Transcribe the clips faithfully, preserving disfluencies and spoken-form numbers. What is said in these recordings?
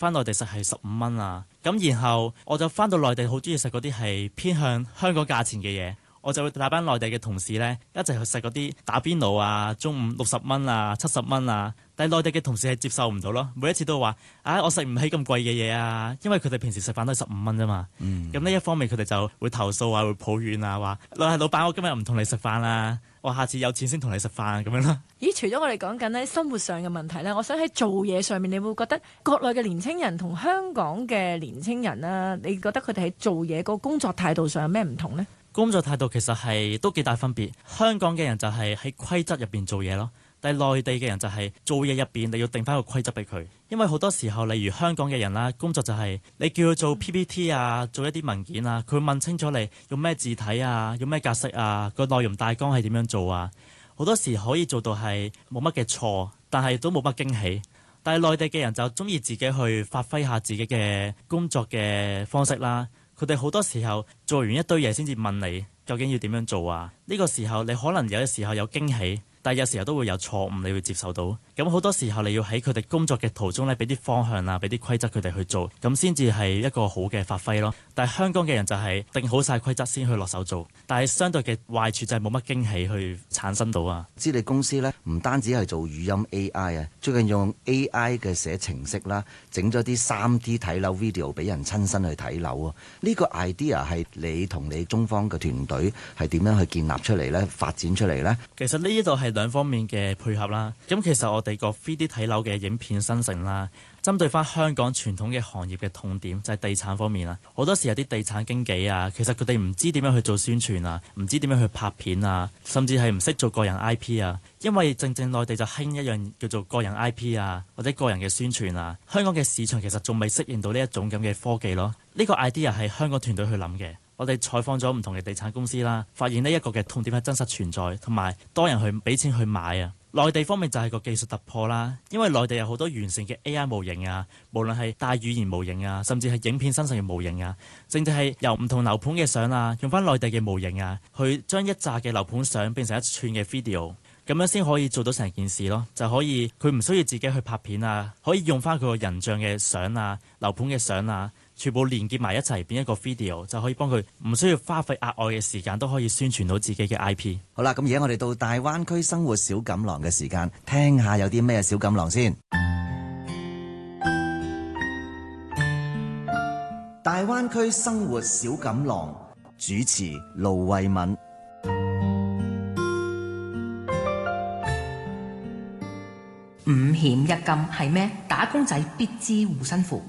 翻內地食係十五蚊啊。咁然後我就翻到內地好中意食嗰啲係偏向香港價錢嘅嘢。我就會帶班內地嘅同事咧，一齊去食嗰啲打邊爐啊，中午六十蚊啊，七十蚊啊。但係內地嘅同事係接受唔到咯，每一次都話：啊，我食唔起咁貴嘅嘢啊，因為佢哋平時食飯都係十五蚊啫嘛。咁呢、嗯、一方面佢哋就會投訴啊，會抱怨啊，話老係老闆，我今日唔同你食飯啦，我下次有錢先同你食飯咁樣咯。 咦？除咗我哋講緊咧生活上嘅問題咧，我想喺做嘢上面，你會覺得國內嘅年青人同香港嘅年青人啦，你覺得佢哋喺做嘢個工作態度上有咩唔同呢？ 工作態度其實係都幾大分別。香港嘅人就係喺規則入邊做嘢咯，但係內地嘅人就係做嘢入邊你要定翻個規則俾佢。因為好多時候，例如香港嘅人啦，工作就係你叫佢做 P P T 啊，做一啲文件啊，佢會問清楚你用咩字體啊，用咩格式啊，個內容大綱係點樣做啊。好多時可以做到係冇乜嘅錯，但係都冇乜驚喜。但係內地嘅人就中意自己去發揮下自己嘅工作嘅方式啦。佢哋好多時候做完一堆嘢先至問你究竟要點樣做啊？呢個時候你可能有嘅時候有驚喜，但係有時候都會有錯誤，你會接受到。咁好多時候你要喺佢哋工作嘅途中咧，俾啲方向啊，俾啲規則佢哋去做，咁先至係一個好嘅發揮咯。但係香港嘅人就係定好晒規則先去落手做，但係相對嘅壞處就係冇乜驚喜去產生到啊。 知你公司咧唔單止係做語音 A I 啊，最近用 A I 嘅寫程式啦，整咗啲三 D 睇樓 video 俾人親身去睇樓啊。呢個 idea 係你同你中方嘅團隊係點樣去建立出嚟咧，發展出嚟咧？ 其實呢度係兩方面嘅配合啦。咁其實我哋個 三 D 睇樓嘅影片生成啦，針對翻香港傳統嘅行業嘅痛點，就係地產方面啦。好多時有啲地產經紀啊，其實佢哋唔知點樣去做宣傳啊，唔知點樣去拍片啊，甚至係唔識做個人 I P 啊。因為正正內地就興一樣叫做個人 I P 啊，或者個人嘅宣傳啊。香港嘅市場其實仲未適應到呢一種咁嘅科技咯。呢個 idea 係香港團隊去諗嘅。我哋採訪咗唔同嘅地產公司啦，發現呢一個嘅痛點係真實存在，同埋多人去俾錢去買啊。內地方面就係個技術突破啦，因為內地有好多完善嘅 A I 模型啊，無論係大語言模型啊，甚至係影片生成嘅模型啊，正正係由唔同樓盤嘅相啊，用翻內地嘅模型啊，去將一紮嘅樓盤相變成一串嘅 video， 咁樣先可以做到成件事咯。就可以佢唔需要自己去拍片啊，可以用翻佢個人像嘅相啊、樓盤嘅相啊，全部連結埋一齊變一個 video， 就可以幫佢唔需要花費額外嘅時間，都可以宣傳到自己嘅 I P。 好啦，咁而家我哋到大灣區生活小錦囊嘅時間，聽下有啲咩小錦囊先。大灣區生活小錦囊，主持盧慧敏。 五險一金係咩？打工仔必知護身符。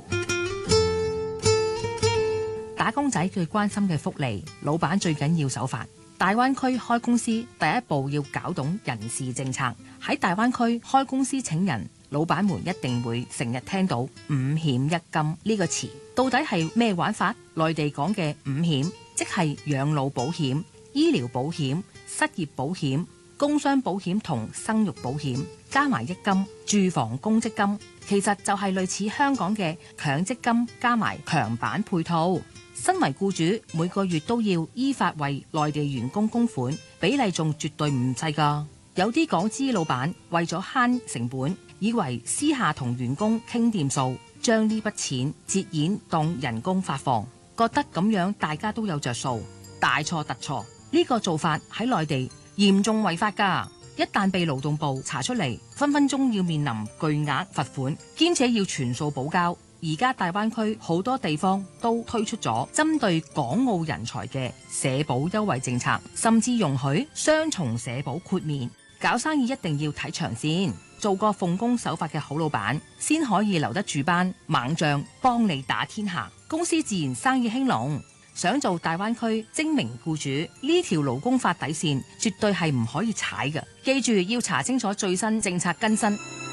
打工仔最關心嘅福利，老闆最緊要守法。大灣區開公司第一步要搞懂人事政策。喺大灣區開公司請人，老闆們一定會成日聽到五險一金呢個詞。到底係咩玩法？內地講嘅五險，即係養老保險、醫療保險、失業保險、工傷保險同生育保險，加埋一金，住房公積金，其實就係類似香港嘅強積金加埋強版配套。身為僱主，每個月都要依法為內地員工供款，比例仲絕對唔細㗎。有啲港資老闆為咗慳成本，以為私下同員工傾掂數，將呢筆錢折現當人工發放，覺得咁樣大家都有着數，大錯特錯。呢個做法喺內地嚴重違法㗎，一旦被勞動部查出嚟，分分鐘要面臨巨額罰款，兼且要全數補交。而家大灣區好多地方都推出咗針對港澳人才嘅社保優惠政策，甚至容許雙重社保豁免。搞生意一定要睇長線，做個奉公守法嘅好老闆，先可以留得住班猛將，幫你打天下，公司自然生意興隆。想做大灣區精明僱主，呢條勞工法底線絕對係唔可以踩嘅。記住要查清楚最新政策更新。